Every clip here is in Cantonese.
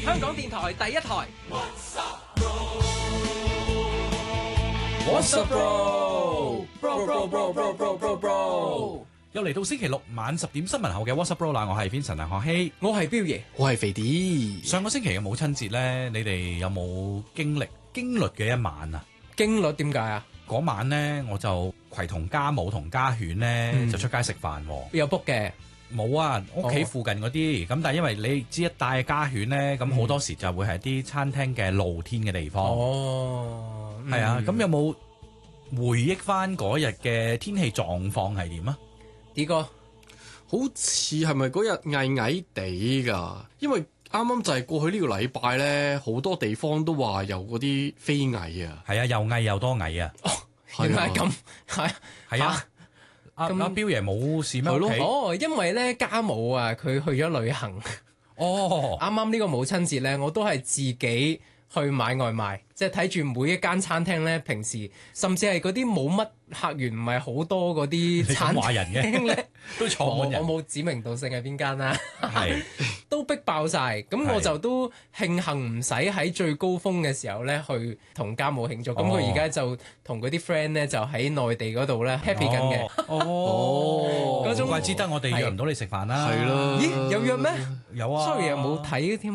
香港電台第一台。 What's up, bro? Bro. 又嚟到星期六晚10點新聞後嘅 What's up, bro 啦！我係 Vincent 梁學希， 我係標爺， 我係肥啲。 上個星期嘅母親節咧，你哋有冇經歷嘅一晚啊？ 經歷點解啊？ 嗰晚咧，我就攜同家母同家犬咧，就出街食飯。 有 book 嘅？ 冇啊，屋企附近嗰啲。咁但係因為你知一帶家犬咧，咁好多時就會係啲餐廳嘅露天嘅地方。 哦， 係啊，咁有冇回憶翻嗰日嘅天氣狀況係點啊？ 啲哥， 好似係咪嗰日翳翳地㗎？因為啱啱就係過去呢個禮拜咧，好多地方都話有嗰啲飛蟻啊。 係啊，又翳又多蟻啊！ 原來係咁， 係啊。阿標爺冇事咩？ 係咯。 哦，因為咧家母啊，佢去咗旅行。 哦， 啱啱呢個母親節咧，我都係自己去買外賣，即係睇住每一間餐廳咧，平時甚至係嗰啲冇乜客源唔係好多嗰啲餐廳咧， 都坐滿人。 我冇指名道姓係邊間啦， 係都逼爆晒。咁我就都慶幸唔使喺最高峰嘅時候咧去同家母慶祝。咁佢而家就同嗰啲 friend 咧就喺內地嗰度咧 happy 緊嘅。 哦， 嗰種怪之得我哋約唔到你食飯啦。 係咯。 咦？有約咩？ 有啊。 Sorry 又冇睇啲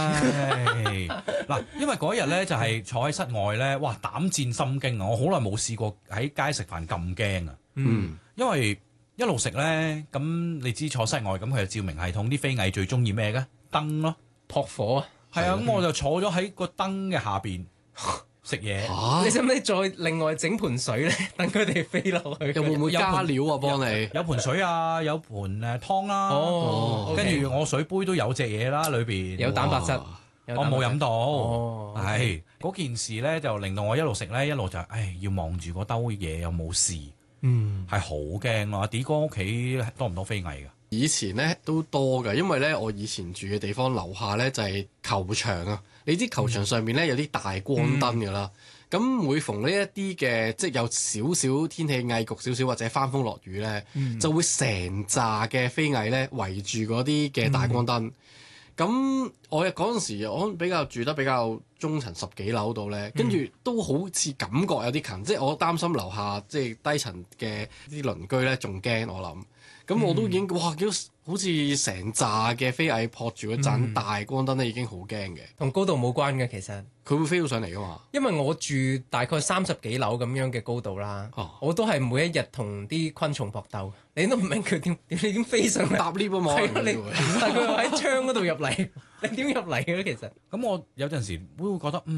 message。 嗱，因為嗰日咧就係坐喺室外咧，哇膽戰心驚啊！我好耐冇試過喺街食飯咁驚啊！因為一路食咧，咁你知坐室外咁佢就照明系統，啲飛蟻最中意咩嘅？燈咯， 撲火啊！ 係啊，咁我就坐咗喺個燈嘅下邊食嘢。 你使唔使再另外整盤水咧？等佢哋飛落去。 又會唔會加料啊？幫你有盤水啊，有盤湯啦。 哦， 跟住我水杯都有隻嘢啦，裏邊有蛋白質。 我冇飲到。 哦， 係嗰件事咧，就令到我一路食咧，一路就要望住嗰兜嘢有冇事。係好驚咯！阿 D 哥屋企多唔多飛蟻㗎？ 以前咧都多㗎，因為咧我以前住嘅地方樓下咧就係球場啊。你知球場上面咧有啲大光燈㗎啦。咁每逢呢一啲嘅即係有少少天氣翳焗少少或者翻風落雨咧，就會成紮嘅飛蟻咧圍住嗰啲嘅大光燈。咁我嗰陣時我比較住得比較中層10幾樓度咧，跟住都好似感覺有啲近，即係我擔心樓下即係低層嘅啲鄰居咧仲驚我諗。咁我都已經哇見到好似成紮嘅飛蟻撲住嗰盞大光燈咧，已經好驚嘅。 同高度冇關嘅其實， 佢會飛到上嚟㗎嘛？ 因為我住大概30幾樓咁樣嘅高度啦，我都係每一日同啲昆蟲搏鬥。你都唔明佢你點飛上嚟？ 搭 lift 啊嘛， 但係佢又喺窗嗰度入嚟，你點入嚟嘅咧？其實咁我有陣時會覺得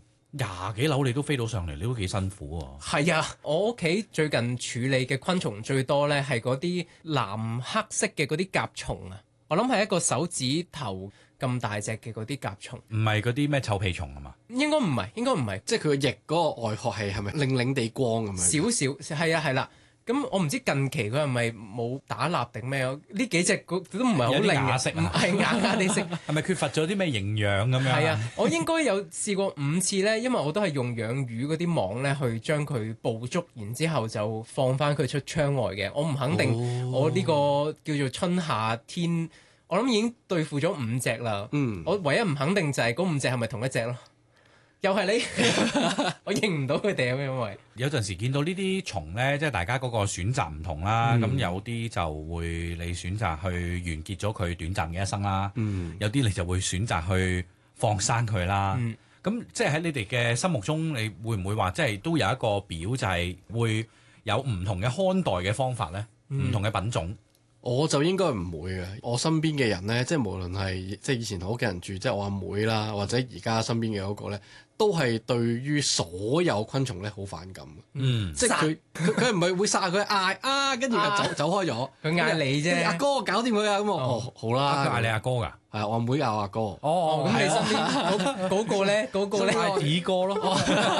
20幾樓你都飛到上嚟，你都幾辛苦喎。 係啊，我屋企最近處理嘅昆蟲最多咧，係嗰啲藍黑色嘅嗰啲甲蟲啊。我諗係一個手指頭咁大隻嘅嗰啲甲蟲， 唔係嗰啲咩臭屁蟲啊嘛？ 應該唔係， 即係佢個翼嗰個外殼係咪令令地光咁樣？ 少係啊，係啦。咁我唔知近期佢係咪冇打蠟定咩？呢幾隻佢都唔係好靚嘅，係啞啞地色。 係咪缺乏咗啲咩營養咁樣？ 係啊，我應該有試過5次咧，因為我都係用養魚嗰啲網咧去將佢捕捉，然之後就放翻佢出窗外嘅。我唔肯定我呢個叫做春夏天，我諗已經對付咗5隻啦。我唯一唔肯定就係嗰5隻係咪同一隻咯？又係你，我認唔到佢哋啊！因為有陣時見到呢啲蟲咧，即係大家嗰個選擇唔同啦。咁有啲就會你選擇去完結咗佢短暫嘅一生啦。有啲你就會選擇去放生佢啦。咁即係喺你哋嘅心目中，你會唔會話即係都有一個表，就係會有唔同嘅看待嘅方法咧？唔同嘅品種。 我就應該唔會嘅。我身邊嘅人咧，即係無論係即係以前同屋企人住，即係我阿妹啦，或者而家身邊嘅嗰個咧，都係對於所有昆蟲咧好反感。即係佢唔係會殺佢嗌啊，跟住就走開咗。 佢嗌你啫， 阿哥搞掂佢啊！咁我好啦。 佢嗌你阿哥㗎？ 係啊，我阿妹嗌我阿哥。 咁你身邊嗰個咧， 嗌二哥咯。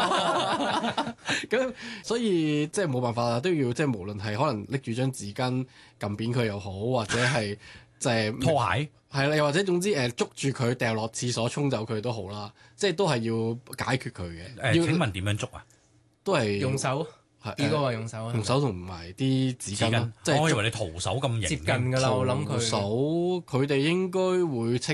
咁所以即係冇辦法啦，都要即係無論係可能拎住張紙巾撳扁佢又好，或者係就係拖鞋， 係啦，又或者總之捉住佢掉落廁所沖走佢都好啦，即係都係要解決佢嘅。 請問點樣捉啊？ 都係用手。呢個話用手啊， 用手同埋啲紙巾， 即係我以為你徒手咁型， 接近㗎啦，我諗佢手佢哋應該會戚